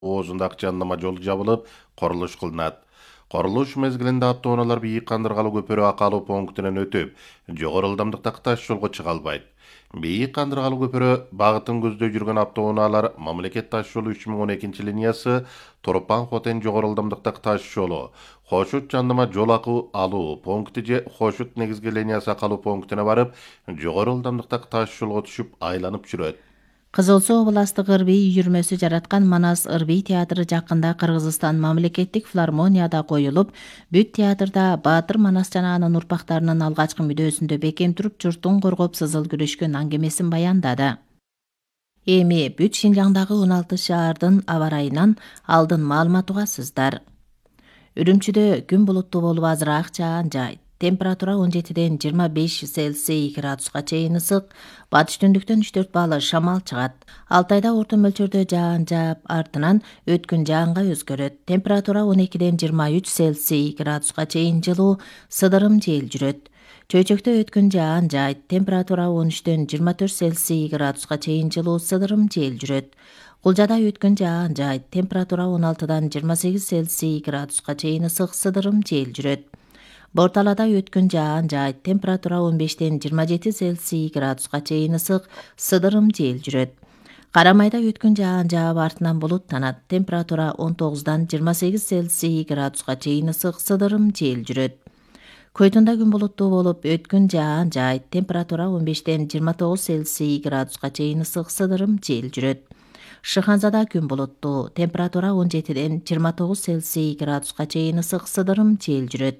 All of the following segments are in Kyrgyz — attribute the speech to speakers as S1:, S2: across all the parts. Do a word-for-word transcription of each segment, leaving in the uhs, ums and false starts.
S1: оозундагы жандама жол жабылып, курулуш кылынат. Курулуш мезгилинде автоунаалар Бийик Кандыргалы көпүрө акалуу пунктунан өтүп, жогору ылдамдыктагы таш жолго чыга албайт. Бийик Кандыргалы көпүрө багытын көздөй жүргөн автоунаалар мамлекет таш жолу үч миң он экинчи линиясы, Торопан Хотен жогору ылдамдыктагы таш жолу, Хошут жандама жол алуу пункти же Хошут негизги линиясы акалуу пунктуна барып, жогору ылдамдыктагы таш жолго түшүп айланып жүрөт.
S2: Кызыл Суу областык ырбий үйүрмөсү жараткан Манас ырбий театры жакында Кыргызстан мамлекеттик филармонияда коюлуп, бүт театрда Баатыр Манас жана анын урпактарынын алгачкы мүдөөсүндө бекем туруп, журттун коргоп сызыл күрөшкөн аңгемесин баяндады. Эми бүт Шинжаңдагы он алты шаардын аба ырайынан алдын маалымат угасыздар. Үрүмчүдө күн булуттуу болуп азыраак жаан жайт. Температура он жетиден жыйырма беш Цельсий градуска чейин ысык, батыш түндүктөн үч төрт баалы шамал чыгат. Алтайда орто мөлчөрдө жаан жаап, артынан өткүн жаанга өзгөрөт. Температура он экиден жыйырма үч Цельсий градуска чейин жылуу, сыдырым жел жүрөт. Чөйчөктө өткүн жаан жайт. Температура он үчтөн жыйырма төрт Цельсий градуска чейин жылуу, сыдырым жел жүрөт. Кулжада өткүн жаан жайт. Температура он алтыдан жыйырма сегиз Цельсий градуска чейин ысык, сыдырым жел жүрөт. Борталада өткүн жаан жайт. Температура он бештен жыйырма жети Цельсий градуска чейин ысык, сыдырым жел жүрөт. Карамайда өткүн жаан жаап, артынан булуттанат. Температура он тогуздан жыйырма сегиз Цельсий градуска чейин ысык, сыдырым жел жүрөт. Көйтүндө күн булуттуу болуп, өткүн жаан жайт. Температура он бештен жыйырма тогуз Цельсий градуска чейин ысык, сыдырым жел жүрөт. Шыханзада күн булуттуу. Температура он жетиден жыйырма тогуз Цельсий градуска чейин ысык, сыдырым жел жүрөт.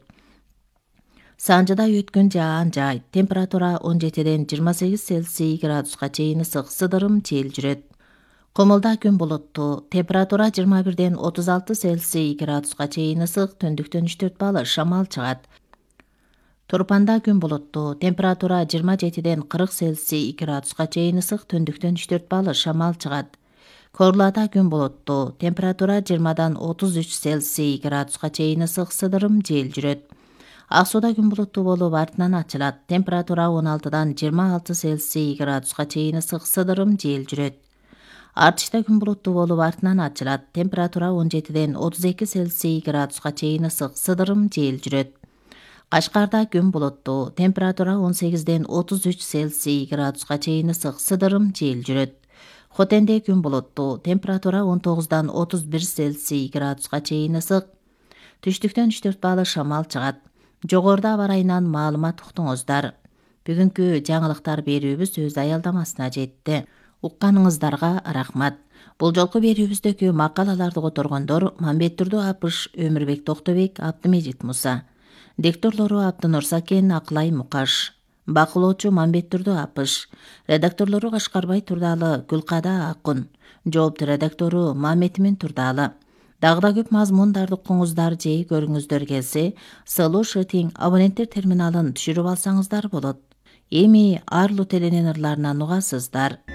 S2: Санжыда өткүн жаан жайт. Температура он жетиден жыйырма сегиз Цельсий градуска чейин ысык, сыдырым жел жүрөт. Комулда күн булуттуу. Температура жыйырма бирден отуз алты Цельсий градуска чейин ысык, түндүктөн үч төрт баалы шамал чыгат. Турпанда күн булуттуу. Температура жыйырма жетиден кырк Цельсий градуска чейин ысык, түндүктөн үч төрт баалы шамал чыгат. Корлада күн булуттуу. Температура жыйырмадан отуз үч Цельсий градуска чейин ысык, сыдырым жел жүрөт. Ак сууда күн булуттуу болуп, артынан ачылат. Температура он алтыдан жыйырма алты Цельсий градуска чейин ысык, сыдырым жел жүрөт. Артышта күн булуттуу болуп, артынан ачылат. Температура он жетиден отуз эки Цельсий градуска чейин ысык, сыдырым жел жүрөт. Кашкарда күн булуттуу. Температура он сегизден отуз үч Цельсий градуска чейин ысык, сыдырым жел жүрөт. Хотенде күн булуттуу. Температура он тогуздан отуз бир Цельсий градуска чейин ысык, түштүктөн үч төрт баалы шамал чыгат. Жогоруда аба ырайынан маалымат уктуңуздар. Бүгүнкү жаңылыктар берүүбүз өз аялдамасына жетти. Укканыңыздарга рахмат. Бул жолку берүүбүздөгү макалаларды которгондор Мамбеттурду Апыш, Өмүрбек Токтобек, Абдымежит Муса. Дикторлору Абдынур Сакен, Акылай Мукаш. Бакылоочу Мамбеттурду Апыш. Редакторлору Кашкарбай Турдалы, Гүлкада Акун. Жоопту редактору Маметимин Турдалы. Дагы да көп мазмундарды укуңуздар же көрүңүздөр келсе, Solution абоненттер терминалын түшүрүп алсаңыздар болот. Эми Арлу теленин ырларынан угасыздар.